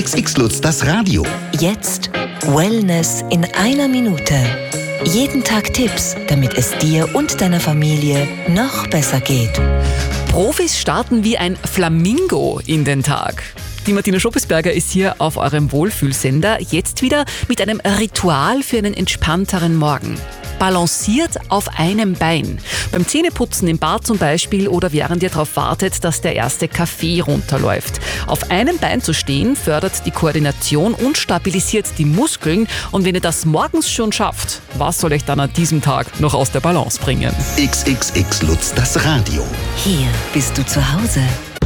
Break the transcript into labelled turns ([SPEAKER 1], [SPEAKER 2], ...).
[SPEAKER 1] XXX Lutz, das Radio.
[SPEAKER 2] Jetzt Wellness in einer Minute. Jeden Tag Tipps, damit es dir und deiner Familie noch besser geht.
[SPEAKER 3] Profis starten wie ein Flamingo in den Tag. Die Martina Schoppesberger ist hier auf eurem Wohlfühlsender. Jetzt wieder mit einem Ritual für einen entspannteren Morgen. Balanciert auf einem Bein. Beim Zähneputzen im Bad zum Beispiel oder während ihr darauf wartet, dass der erste Kaffee runterläuft. Auf einem Bein zu stehen fördert die Koordination und stabilisiert die Muskeln. Und wenn ihr das morgens schon schafft, was soll euch dann an diesem Tag noch aus der Balance bringen?
[SPEAKER 1] XXX Lutz, das Radio.
[SPEAKER 2] Hier bist du zu Hause.